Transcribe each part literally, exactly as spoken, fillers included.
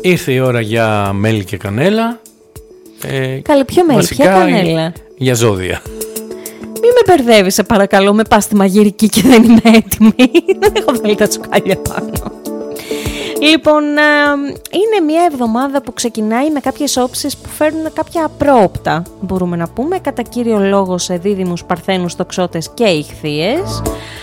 Ήρθε η ώρα για μέλι και κανέλα. Ε, Καλή, ποιο μέλι, ποια κανέλα? Για ζώδια. Μην με μπερδεύεις, σε παρακαλώ, με πας στη μαγειρική και δεν είμαι έτοιμη. Δεν έχω βάλει τα τσουκάλια πάνω. Λοιπόν, είναι μια εβδομάδα που ξεκινάει με κάποιες όψεις που φέρνουν κάποια απρόοπτα, μπορούμε να πούμε, κατά κύριο λόγο σε δίδυμους, παρθένους, τοξότες και ιχθύες.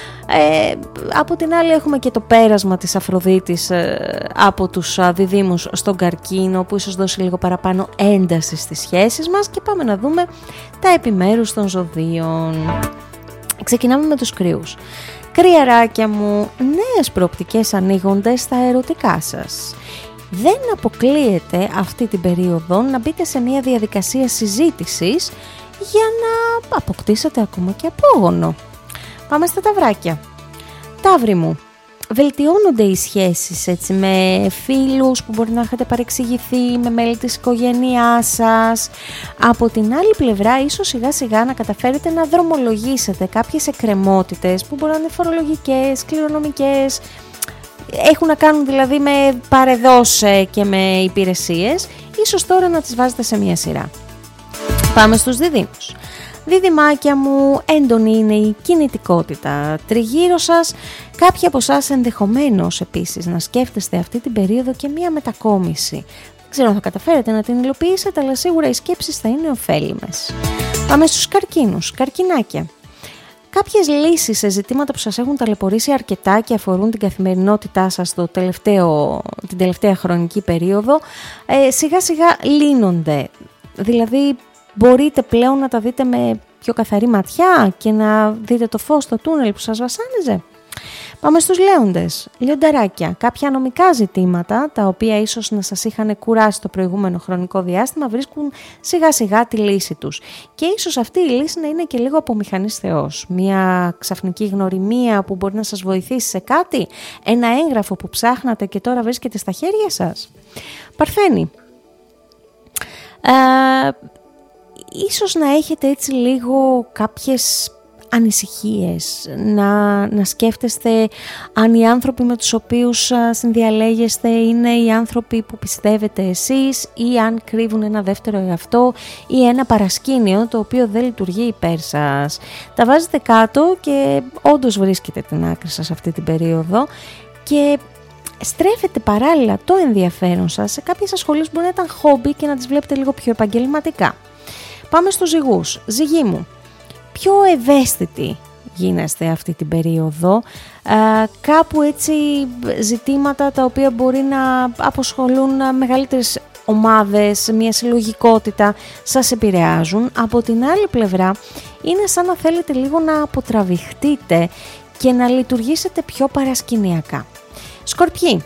Ε, από την άλλη έχουμε και το πέρασμα της Αφροδίτης ε, από τους α, διδύμους στον Καρκίνο, που ίσως δώσει λίγο παραπάνω ένταση στις σχέσεις μας. Και πάμε να δούμε τα επιμέρους των ζωδίων. Ξεκινάμε με τους Κρύους. Κρυαράκια μου, νέες προοπτικές ανοίγονται στα ερωτικά σας. Δεν αποκλείεται αυτή την περίοδο να μπείτε σε μια διαδικασία συζήτησης για να αποκτήσετε ακόμα και απόγονο. Πάμε στα Ταυράκια. Ταύροι μου, βελτιώνονται οι σχέσεις έτσι, με φίλους που μπορεί να έχετε παρεξηγηθεί, με μέλη της οικογένειάς σας. Από την άλλη πλευρά, ίσως σιγά σιγά να καταφέρετε να δρομολογήσετε κάποιες εκκρεμότητες που μπορεί να είναι φορολογικές, κληρονομικές, έχουν να κάνουν δηλαδή με παρεδώσεις και με υπηρεσίες. Ίσως τώρα να τις βάζετε σε μια σειρά. Πάμε στους Διδύμους. Διδυμάκια μου, έντονη είναι η κινητικότητα τριγύρω σας. Κάποιοι από εσάς ενδεχομένως επίσης να σκέφτεστε αυτή την περίοδο και μία μετακόμιση. Δεν ξέρω αν θα καταφέρετε να την υλοποιήσετε, αλλά σίγουρα οι σκέψεις θα είναι ωφέλιμες. Πάμε στους Καρκίνους. Καρκινάκια. Κάποιες λύσεις σε ζητήματα που σας έχουν ταλαιπωρήσει αρκετά και αφορούν την καθημερινότητά σας το τελευταίο, την τελευταία χρονική περίοδο, ε, σιγά σιγά λύνονται. Δηλαδή μπορείτε πλέον να τα δείτε με πιο καθαρή ματιά και να δείτε το φως στο τούνελ που σας βασάνιζε. Πάμε στους Λέοντες. Λιονταράκια. Κάποια νομικά ζητήματα, τα οποία ίσως να σας είχαν κουράσει το προηγούμενο χρονικό διάστημα, βρίσκουν σιγά σιγά τη λύση τους. Και ίσως αυτή η λύση να είναι και λίγο από μηχανής θεός. Μια ξαφνική γνωριμία που μπορεί να σας βοηθήσει σε κάτι. Ένα έγγραφο που ψάχνατε και τώρα βρίσκεται στα χέρια σας. Παρθένη. Ε, ίσως να έχετε έτσι λίγο κάποιες ανησυχίες, να, να σκέφτεστε αν οι άνθρωποι με τους οποίους συνδιαλέγεστε είναι οι άνθρωποι που πιστεύετε εσείς ή αν κρύβουν ένα δεύτερο εαυτό ή ένα παρασκήνιο το οποίο δεν λειτουργεί υπέρ σας. Τα βάζετε κάτω και όντως βρίσκετε την άκρη σας αυτή την περίοδο και στρέφετε παράλληλα το ενδιαφέρον σας σε κάποιες ασχολίες που μπορεί να ήταν χόμπι και να τις βλέπετε λίγο πιο επαγγελματικά. Πάμε στους Ζυγούς. Ζυγοί μου, πιο ευαίσθητοι γίνεστε αυτή την περίοδο, ε, κάπου έτσι ζητήματα τα οποία μπορεί να αποσχολούν μεγαλύτερες ομάδες, μια συλλογικότητα σας επηρεάζουν. Από την άλλη πλευρά είναι σαν να θέλετε λίγο να αποτραβηχτείτε και να λειτουργήσετε πιο παρασκηνιακά. Σκορπιοί.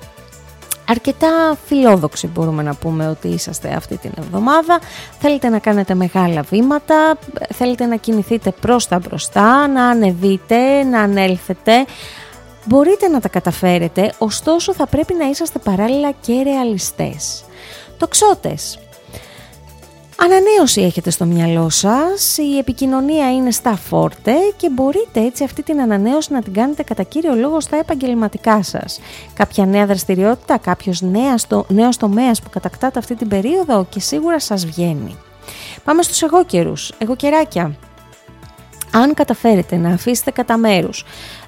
Αρκετά φιλόδοξοι μπορούμε να πούμε ότι είσαστε αυτή την εβδομάδα. Θέλετε να κάνετε μεγάλα βήματα, θέλετε να κινηθείτε προς τα μπροστά, να ανεβείτε, να ανέλθετε. Μπορείτε να τα καταφέρετε, ωστόσο θα πρέπει να είσαστε παράλληλα και ρεαλιστές. Τοξότες. Ανανέωση έχετε στο μυαλό σας, η επικοινωνία είναι στα φόρτε και μπορείτε έτσι αυτή την ανανέωση να την κάνετε κατά κύριο λόγο στα επαγγελματικά σας. Κάποια νέα δραστηριότητα, κάποιος νέος, νέος τομέας που κατακτάτε αυτή την περίοδο και σίγουρα σας βγαίνει. Πάμε στους εγώκερους, εγωκεράκια. Αν καταφέρετε να αφήσετε κατά μέρους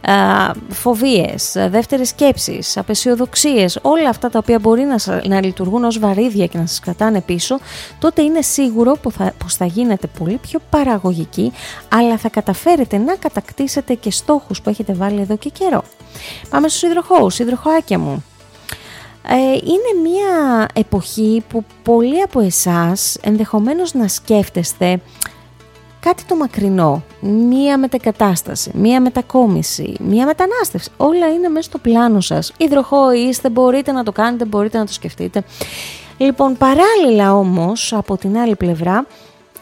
φοβίες, δεύτερες σκέψεις, απεσιοδοξίες, όλα αυτά τα οποία μπορεί να, να λειτουργούν ως βαρύδια και να σας κρατάνε πίσω, τότε είναι σίγουρο που θα, πως θα γίνετε πολύ πιο παραγωγικοί, αλλά θα καταφέρετε να κατακτήσετε και στόχους που έχετε βάλει εδώ και καιρό. Πάμε στους υδροχόους, υδροχοάκια μου. Ε, είναι μια εποχή που πολλοί από εσάς ενδεχομένως να σκέφτεστε κάτι το μακρινό, μία μετακατάσταση, μία μετακόμιση, μία μετανάστευση. Όλα είναι μέσα στο πλάνο σας. Υδροχόοι είστε, μπορείτε να το κάνετε, μπορείτε να το σκεφτείτε. Λοιπόν, παράλληλα όμως, από την άλλη πλευρά,